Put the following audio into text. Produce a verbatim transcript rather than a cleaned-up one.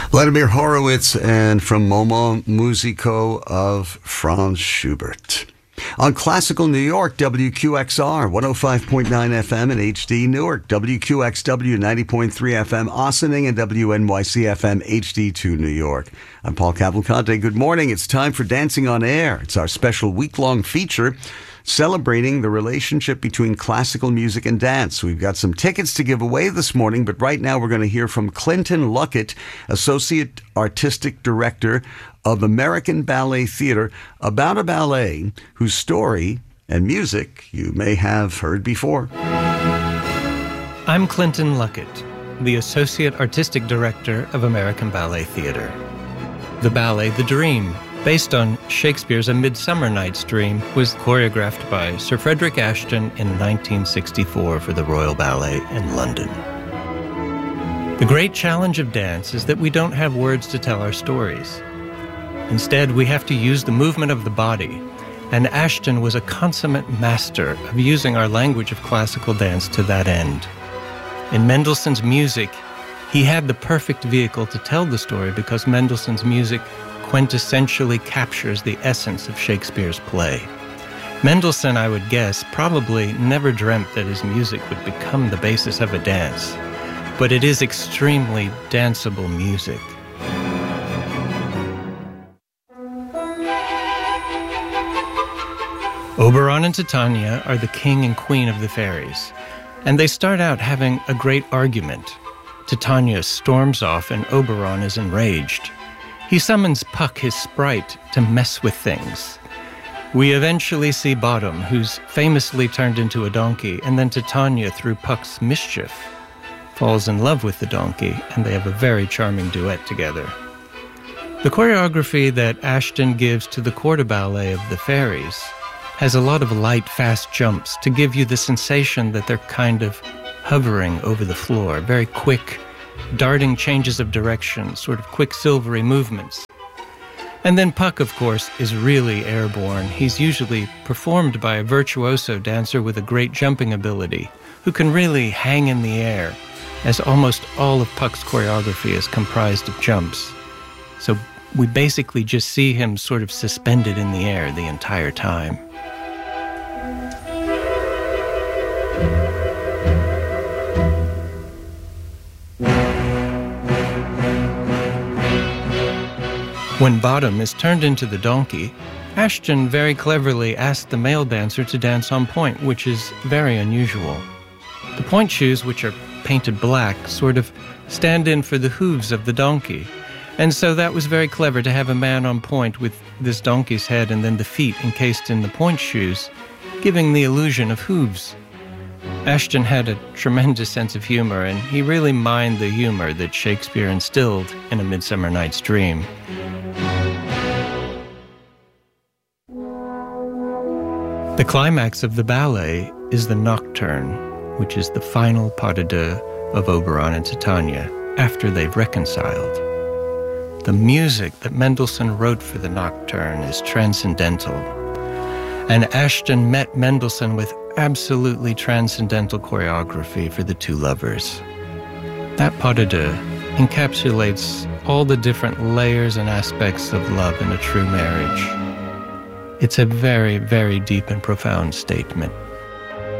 Vladimir Horowitz and from Moment Musico of Franz Schubert. On Classical New York, W Q X R, one oh five point nine F M in H D Newark, W Q X W, ninety point three F M Ossining, and W N Y C F M H D two New York. I'm Paul Cavalcante. Good morning. It's time for Dancing on Air. It's our special week-long feature celebrating the relationship between classical music and dance. We've got some tickets to give away this morning, but right now we're going to hear from Clinton Luckett, Associate Artistic Director of American Ballet Theater, about a ballet whose story and music you may have heard before. I'm Clinton Luckett, the Associate Artistic Director of American Ballet Theater. The ballet The Dream, based on Shakespeare's A Midsummer Night's Dream, was choreographed by Sir Frederick Ashton in nineteen sixty-four for the Royal Ballet in London. The great challenge of dance is that we don't have words to tell our stories. Instead, we have to use the movement of the body, and Ashton was a consummate master of using our language of classical dance to that end. In Mendelssohn's music, he had the perfect vehicle to tell the story because Mendelssohn's music quintessentially captures the essence of Shakespeare's play. Mendelssohn, I would guess, probably never dreamt that his music would become the basis of a dance, but it is extremely danceable music. Oberon and Titania are the king and queen of the fairies, and they start out having a great argument. Titania storms off and Oberon is enraged. He summons Puck, his sprite, to mess with things. We eventually see Bottom, who's famously turned into a donkey, and then Titania, through Puck's mischief, falls in love with the donkey, and they have a very charming duet together. The choreography that Ashton gives to the quarter ballet of the fairies has a lot of light, fast jumps to give you the sensation that they're kind of hovering over the floor, very quick, darting changes of direction, sort of quick silvery movements. And then Puck, of course, is really airborne. He's usually performed by a virtuoso dancer with a great jumping ability, who can really hang in the air, as almost all of Puck's choreography is comprised of jumps. So we basically just see him sort of suspended in the air the entire time. When Bottom is turned into the donkey, Ashton very cleverly asked the male dancer to dance on point, which is very unusual. The point shoes, which are painted black, sort of stand in for the hooves of the donkey. And so that was very clever to have a man on point with this donkey's head and then the feet encased in the point shoes, giving the illusion of hooves. Ashton had a tremendous sense of humor, and he really mined the humor that Shakespeare instilled in A Midsummer Night's Dream. The climax of the ballet is the Nocturne, which is the final pas de deux of Oberon and Titania after they've reconciled. The music that Mendelssohn wrote for the Nocturne is transcendental, and Ashton met Mendelssohn with absolutely transcendental choreography for the two lovers. That pas de deux encapsulates all the different layers and aspects of love in a true marriage. It's a very, very deep and profound statement.